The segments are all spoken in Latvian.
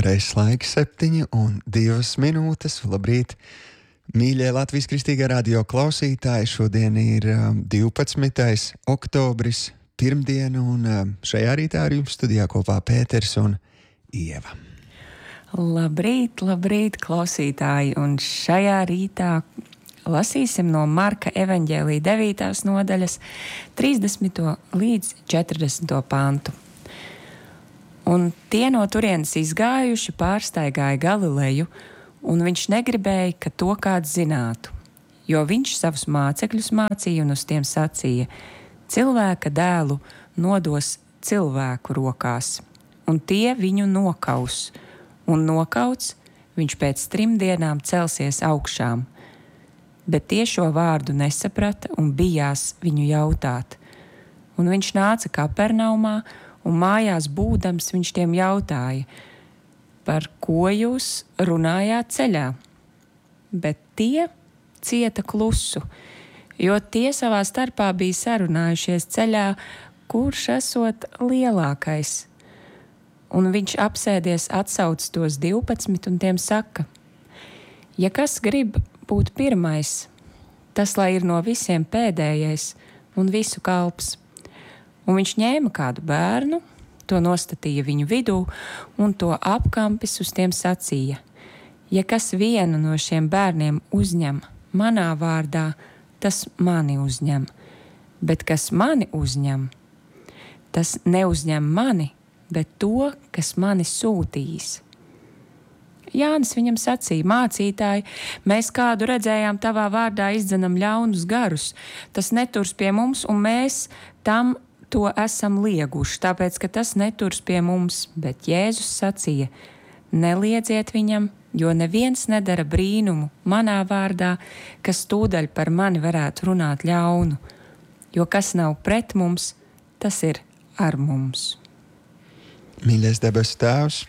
Pareizais laiks 7:02. Labrīt, mīļie Latvijas Kristīgā radio klausītāji. Šodien ir 12. oktobris, pirmdiena, un šajā rītā ar jums studijā kopā Pēters un Ieva. Labrīt, labrīt, klausītāji! Un šajā rītā lasīsim no Marka evaņģēlija 9. nodaļas 30. līdz 40. pantu. Un tie no turienes izgājuši pārstaigāja Galileju, un viņš negribēja, ka to kāds zinātu, jo viņš savus mācekļus mācīja un uz tiem sacīja: cilvēka dēlu nodos cilvēku rokās, un tie viņu nokaus, un nokauts viņš pēc 3 dienām celsies augšām. Bet tie šo vārdu nesaprata un bijās viņu jautāt. Un viņš nāca Kapernaumā, un mājās būdams viņš tiem jautāja: par ko jūs runājāt ceļā? Bet tie cieta klusu, jo tie savā starpā bija sarunājušies ceļā, kurš esot lielākais. Un viņš apsēdies atsauc tos 12 un tiem saka: ja kas grib būt pirmais, tas lai ir no visiem pēdējais un visu kalps. Un viņš ņēma kādu bērnu, to nostatīja viņu vidū, un to apkampis uz tiem sacīja: ja kas vienu no šiem bērniem uzņem manā vārdā, tas mani uzņem, bet kas mani uzņem, tas neuzņem mani, bet to, kas mani sūtījis. Jānis viņam sacīja: mācītāji, mēs kādu redzējām tavā vārdā izdzenam ļaunus garus, tas neturs pie mums, un mēs tam to esam lieguši, tāpēc, ka tas neturs pie mums. Bet Jēzus sacīja: neliedziet viņam, jo neviens nedara brīnumu manā vārdā, kas tūdaļ par mani varētu runāt ļaunu, jo kas nav pret mums, tas ir ar mums. Mīļais debesu Tēvs,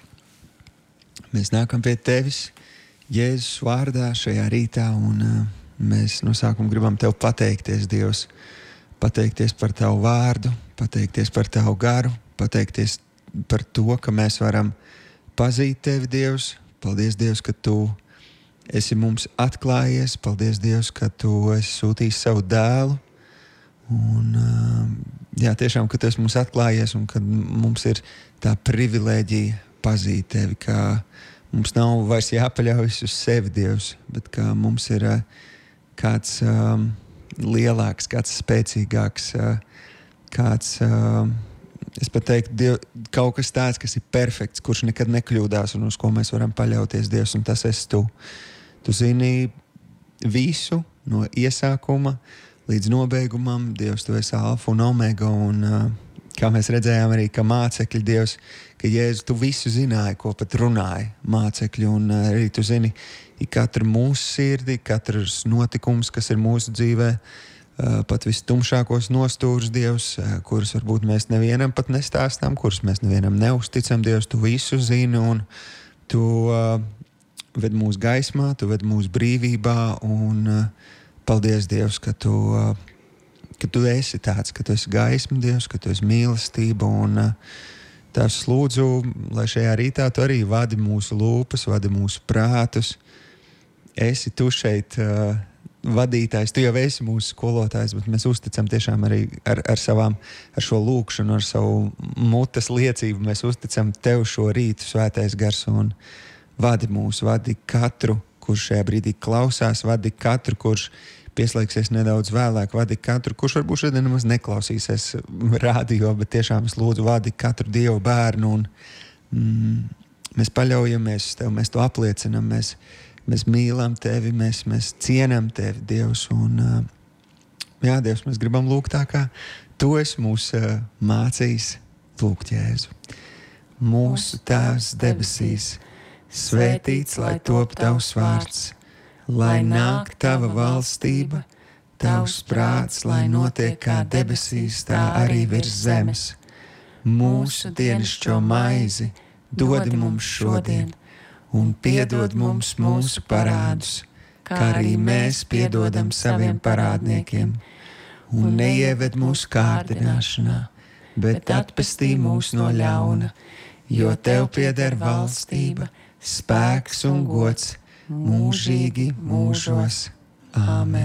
mēs nākam pie Tevis Jēzus vārdā šajā rītā, un mēs no sākuma gribam Tev pateikties, Dievs. Pateikties par Tavu vārdu, pateikties par Tavu garu, pateikties par to, ka mēs varam pazīt Tevi, Dievs. Paldies, Dievs, ka Tu esi mums atklājies. Paldies, Dievs, ka Tu esi sūtījis savu dēlu. Un, jā, tiešām, ka Tu esi mums atklājies un ka mums ir tā privilēģija pazīt Tevi, ka mums nav vairs jāpaļaujas uz sevi, Dievs, bet ka mums ir kāds lielāks, kāds spēcīgāks, kāds, es pat teiktu, kaut kas tāds, kas ir perfekts, kurš nekad nekļūdās un uz ko mēs varam paļauties, Dievs, un tas esi Tu. Tu zini visu no iesākuma līdz nobeigumam, Dievs, Tu esi alfa un omega, un kā mēs redzējām arī, ka mācekļi, Dievs, ka Jēzus, Tu visu zināji, ko pat runāja mācekļi, un arī Tu zini katru mūsu sirdi, katrs notikums, kas ir mūsu dzīvē, pat vistumšākos nostūrus, Dievs, kurus varbūt mēs nevienam pat nestāstām, kurus mēs nevienam neuzticam, Dievs, Tu visu zini, un Tu ved mūsu gaismā, Tu ved mūsu brīvībā, un paldies, Dievs, ka Tu esi tāds, ka Tu esi gaisma, Dievs, ka Tu esi mīlestība, un Tās lūdzu, lai šajā rītā Tu arī vadi mūsu lūpas, vadi mūsu prātus. Esi Tu šeit vadītājs, Tu jau esi mūsu skolotājs, bet mēs uzticam tiešām arī ar šo lūkšanu, ar savu mutes liecību. Mēs uzticam Tev šo rītu, Svētais Gars, un vadi mūs, vadi katru, kurš šajā brīdī klausās, vadi katru, kurš pieslēgsies nedaudz vēlāk, vadi katru, kurš varbūt šodien nemaz neklausīsies rādio, bet tiešām es lūdzu vadi katru Dievu bērnu, un mēs paļaujamies uz Tev, mēs to apliecinam, mēs mīlam Tevi, mēs cienam Tevi, Dievs, un jā, Dievs, mēs gribam lūgt tā, kā Tu esi mūs mācījis lūgt, Jēzu. Mūsu Tēvs debesīs, svētīts, lai top Tavs vārds, lai nāk Tava valstība, Tavs prāts, lai notiek kā debesīs, tā arī virs zemes. Mūsu dienascho maizi dod mums šodien, un piedod mums mūsu parādus, kā arī mēs piedodam saviem parādniekiem. Un neieved mūsu kārdināšanā, bet atpestī mūs no ļauna, jo tev pieder valstība, spēks un gods mūžīgi mūžos. Āmen.